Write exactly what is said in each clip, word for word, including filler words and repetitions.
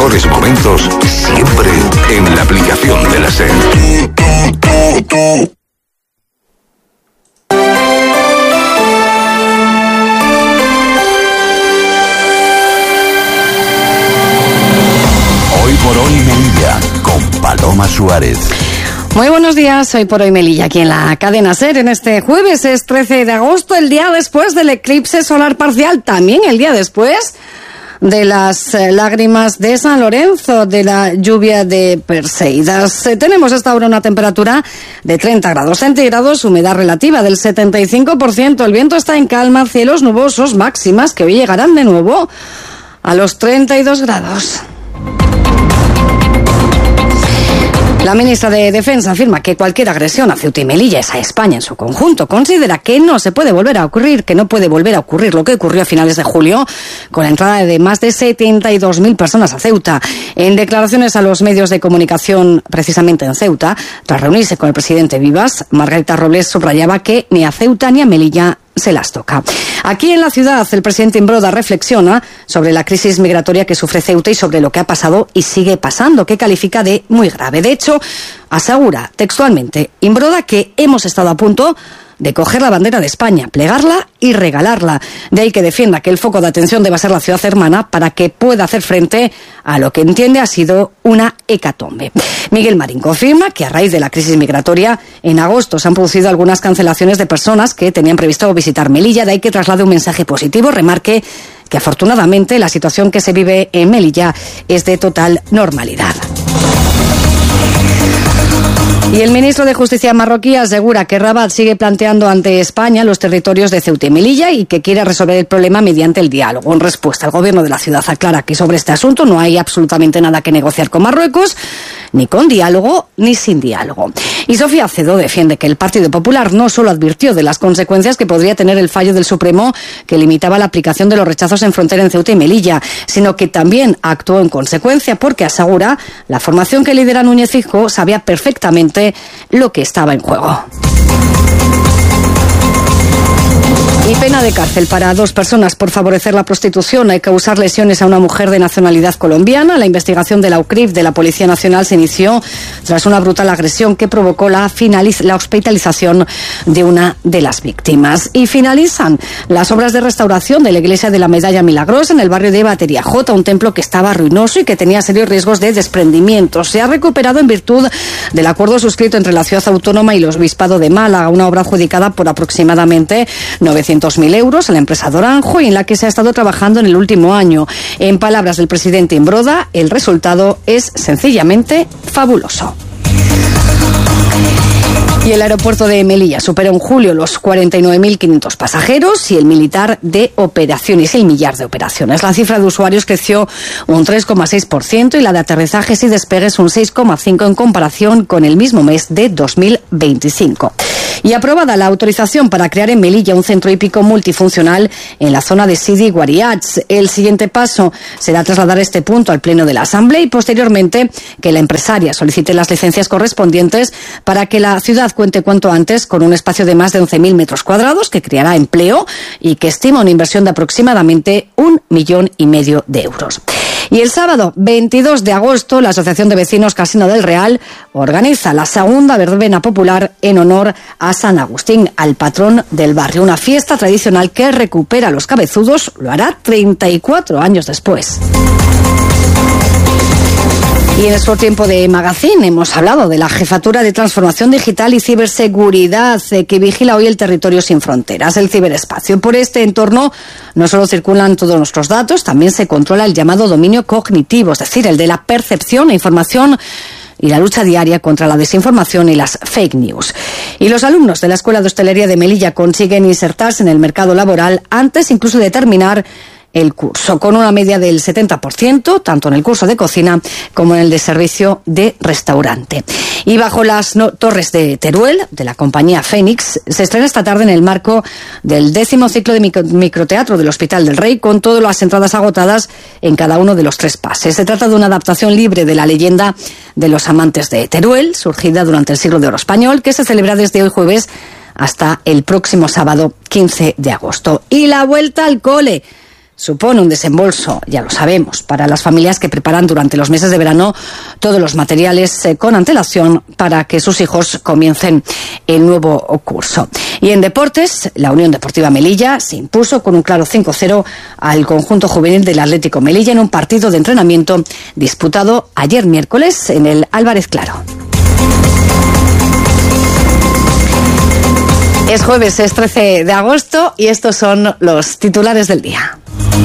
mejores momentos siempre en la aplicación de la SER. Hoy por hoy Melilla, con Paloma Suárez. Muy buenos días, hoy por hoy Melilla, aquí en la cadena SER. En este jueves es trece de agosto, el día después del eclipse solar parcial, también el día después de las eh, lágrimas de San Lorenzo, de la lluvia de Perseidas. Eh, tenemos hasta ahora una temperatura de treinta grados centígrados, humedad relativa del setenta y cinco por ciento, el viento está en calma, cielos nubosos, máximas que hoy llegarán de nuevo a los treinta y dos grados. La ministra de Defensa afirma que cualquier agresión a Ceuta y Melilla, a España en su conjunto, considera que no se puede volver a ocurrir, que no puede volver a ocurrir lo que ocurrió a finales de julio con la entrada de más de setenta y dos mil personas a Ceuta. En declaraciones a los medios de comunicación, precisamente en Ceuta, tras reunirse con el presidente Vivas, Margarita Robles subrayaba que ni a Ceuta ni a Melilla se las toca. Aquí en la ciudad, el presidente Imbroda reflexiona sobre la crisis migratoria que sufre Ceuta y sobre lo que ha pasado y sigue pasando, que califica de muy grave. De hecho, asegura textualmente Imbroda que hemos estado a punto de coger la bandera de España, plegarla y regalarla. De ahí que defienda que el foco de atención deba ser la ciudad hermana para que pueda hacer frente a lo que entiende ha sido una hecatombe. Miguel Marín confirma que a raíz de la crisis migratoria, en agosto se han producido algunas cancelaciones de personas que tenían previsto visitar Melilla. De ahí que traslade un mensaje positivo, remarque que afortunadamente la situación que se vive en Melilla es de total normalidad. Y el ministro de Justicia marroquí asegura que Rabat sigue planteando ante España los territorios de Ceuta y Melilla y que quiere resolver el problema mediante el diálogo. En respuesta, el gobierno de la ciudad aclara que sobre este asunto no hay absolutamente nada que negociar con Marruecos, ni con diálogo ni sin diálogo. Y Sofía Acedo defiende que el Partido Popular no solo advirtió de las consecuencias que podría tener el fallo del Supremo que limitaba la aplicación de los rechazos en frontera en Ceuta y Melilla, sino que también actuó en consecuencia porque asegura la formación que lidera Núñez Feijóo sabía perfectamente lo que estaba en juego. Y pena de cárcel para dos personas por favorecer la prostitución y causar lesiones a una mujer de nacionalidad colombiana. La investigación de la U C R I F de la Policía Nacional se inició tras una brutal agresión que provocó la, finaliz- la hospitalización de una de las víctimas. Y finalizan las obras de restauración de la iglesia de la Medalla Milagrosa en el barrio de Batería Jota, un templo que estaba ruinoso y que tenía serios riesgos de desprendimiento. Se ha recuperado en virtud del acuerdo suscrito entre la ciudad autónoma y el obispado de Málaga, una obra adjudicada por aproximadamente novecientos mil euros a la empresa Doranjo y en la que se ha estado trabajando en el último año. En palabras del presidente Imbroda, el resultado es sencillamente fabuloso. Y el aeropuerto de Melilla superó en julio los cuarenta y nueve mil quinientos pasajeros y el militar de operaciones, el millar de operaciones. La cifra de usuarios creció un tres coma seis por ciento y la de aterrizajes y despegues un seis coma cinco por ciento en comparación con el mismo mes de dos mil veinticinco. Y aprobada la autorización para crear en Melilla un centro hípico multifuncional en la zona de Sidi Guariats. El siguiente paso será trasladar este punto al Pleno de la Asamblea y posteriormente que la empresaria solicite las licencias correspondientes para que la ciudad cuente cuanto antes con un espacio de más de once mil metros cuadrados que creará empleo y que estima una inversión de aproximadamente un millón y medio de euros. Y el sábado veintidós de agosto, la Asociación de Vecinos Casino del Real organiza la segunda verbena popular en honor a San Agustín, al patrón del barrio. Una fiesta tradicional que recupera a los cabezudos, lo hará treinta y cuatro años después. Y en nuestro tiempo de magazine hemos hablado de la Jefatura de Transformación Digital y Ciberseguridad eh, que vigila hoy el territorio sin fronteras, el ciberespacio. Por este entorno no solo circulan todos nuestros datos, también se controla el llamado dominio cognitivo, es decir, el de la percepción e información y la lucha diaria contra la desinformación y las fake news. Y los alumnos de la Escuela de Hostelería de Melilla consiguen insertarse en el mercado laboral antes incluso de terminar el curso, con una media del setenta por ciento, tanto en el curso de cocina como en el de servicio de restaurante. Y bajo las no, torres de Teruel, de la compañía Fénix, se estrena esta tarde en el marco del décimo ciclo de micro, microteatro del Hospital del Rey, con todas las entradas agotadas en cada uno de los tres pases. Se trata de una adaptación libre de la leyenda de los amantes de Teruel, surgida durante el siglo de oro español, que se celebra desde hoy jueves hasta el próximo sábado quince de agosto. Y la vuelta al cole. supone un desembolso, ya lo sabemos, para las familias que preparan durante los meses de verano todos los materiales eh, con antelación para que sus hijos comiencen el nuevo curso. Y en deportes, la Unión Deportiva Melilla se impuso con un claro cinco cero al conjunto juvenil del Atlético Melilla en un partido de entrenamiento disputado ayer miércoles en el Álvarez Claro. Es jueves, es trece de agosto y estos son los titulares del día.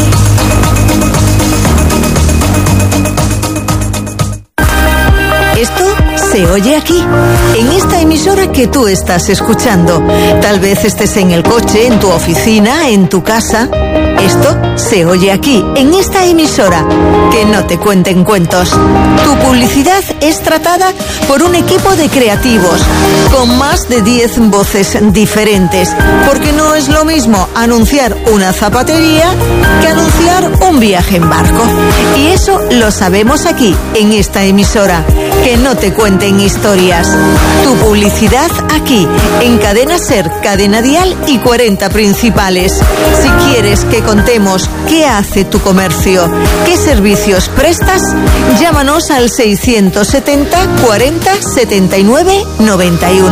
Esto se oye aquí, en esta emisora que tú estás escuchando. Tal vez estés en el coche, en tu oficina, en tu casa. Esto se oye aquí, en esta emisora. Que no te cuenten cuentos. Tu publicidad es tratada por un equipo de creativos, con más de diez voces diferentes. Porque no es lo mismo anunciar una zapatería que anunciar un viaje en barco. Y eso lo sabemos aquí, en esta emisora. Que no te cuenten historias. Tu publicidad aquí, en Cadena Ser, Cadena Dial y cuarenta Principales. Si quieres que contemos qué hace tu comercio, qué servicios prestas, llámanos al seiscientos setenta cuarenta setenta y nueve noventa y uno.